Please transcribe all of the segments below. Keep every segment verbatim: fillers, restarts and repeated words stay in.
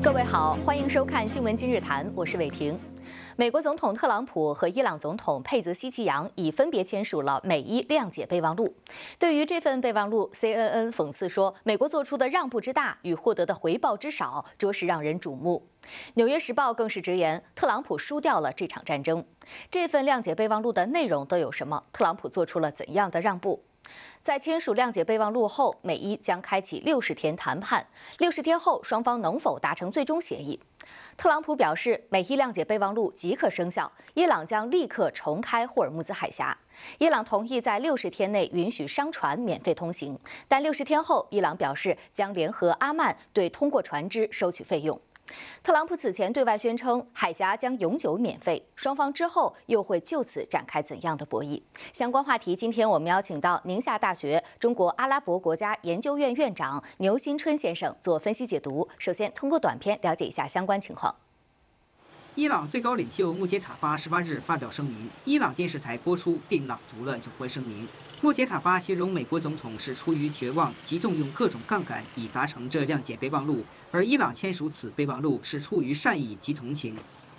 各位好，欢迎收看《新闻今日谈》，我是伟婷。美国总统特朗普和伊朗总统佩泽希奇扬已分别签署了美伊谅解备忘录。对于这份备忘录 ，C N N 讽刺说，美国做出的让步之大与获得的回报之少，着实让人瞩目。《纽约时报》更是直言，特朗普输掉了这场战争。这份谅解备忘录的内容都有什么？特朗普做出了怎样的让步？在签署谅解备忘录后，美伊将开启六十天谈判。六十天后，双方能否达成最终协议？特朗普表示，美伊谅解备忘录即刻生效，伊朗将立刻重开霍尔木兹海峡。伊朗同意在六十天内允许商船免费通行，但六十天后，伊朗表示将联合阿曼对通过船只收取费用。特朗普此前对外宣称海峡将永久免费，双方之后又会就此展开怎样的博弈？相关话题，今天我们邀请到宁夏大学中国阿拉伯国家研究院院长牛新春先生做分析解读。首先，通过短片了解一下相关情况。 伊朗最高领袖穆杰塔巴十八日发表声明，伊朗电视台播出并朗读了有关声明。穆杰塔巴形容美国总统是出于绝望，即动用各种杠杆以达成这谅解备忘录，而伊朗签署此备忘录是出于善意及同情。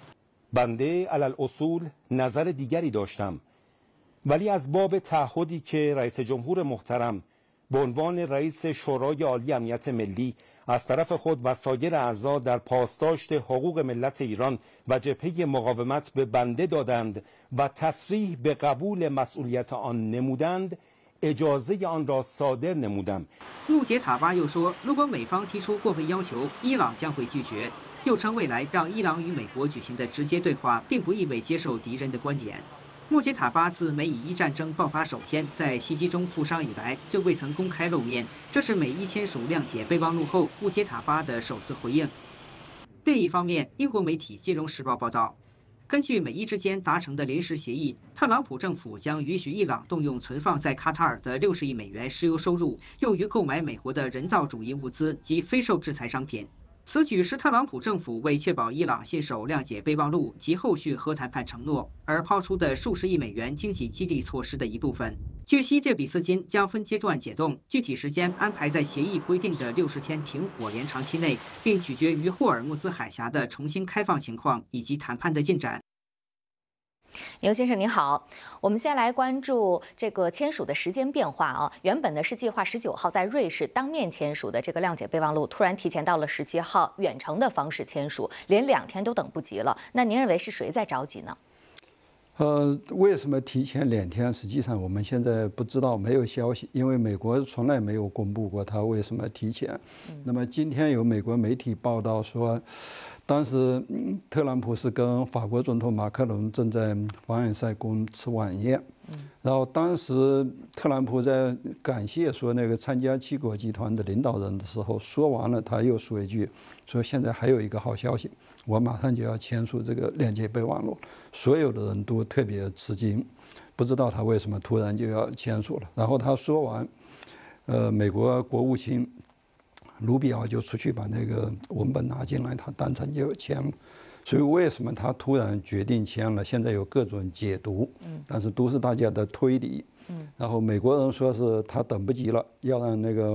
بنده علی الاصول نظر دیگری داشتم ولی از باب تعهدی که رئیس جمهور محترم به عنوان رئیس شورای عالی امنیت ملی از طرف خود و سایر اعضا در پاسداشت حقوق ملت ایران و جبهه مقاومت به بنده دادند و تصریح به قبول مسئولیت آن نمودند اجازه آن را صادر نمودم。 穆杰塔巴又说，如果美方提出过分要求，伊朗将会拒绝。又称未来让伊朗与美国举行的直接对话，并不意味接受敌人的观点。穆杰塔巴自美以伊战争爆发首天在袭击中负伤以来，就未曾公开露面。这是美伊签署谅解备忘录后，穆杰塔巴的首次回应。另一方面，英国媒体《金融时报》报道，根据美伊之间达成的临时协议，特朗普政府将允许伊朗动用存放在卡塔尔的六十亿美元石油收入，用于购买美国的人道主义物资及非受制裁商品。此举是特朗普政府为确保伊朗信守谅解备忘录及后续核谈判承诺而抛出的数十亿美元经济激励措施的一部分。据悉，这笔资金将分阶段解冻，具体时间安排在协议规定的六十天停火延长期内，并取决于霍尔木兹海峡的重新开放情况以及谈判的进展。 牛先生您好，我们先来关注这个签署的时间变化啊。原本呢是计划十九号在瑞士当面签署的这个谅解备忘录，突然提前到了十七号远程的方式签署，连两天都等不及了。那您认为是谁在着急呢？ 呃，为什么提前两天？实际上我们现在不知道，没有消息，因为美国从来没有公布过他为什么提前。嗯、那么今天有美国媒体报道说，当时特朗普是跟法国总统马克龙正在凡尔赛宫吃晚宴，然后当时特朗普在感谢说那个参加七国集团的领导人的时候，说完了他又说一句，说现在还有一个好消息，我马上就要签署这个谅解备忘录。所有的人都特别吃惊，不知道他为什么突然就要签署了。然后他说完，呃，美国国务卿卢比奥就出去把那个文本拿进来，他当场就签了。所以为什么他突然决定签了？现在有各种解读，但是都是大家的推理。然后美国人说是他等不及了，要让那个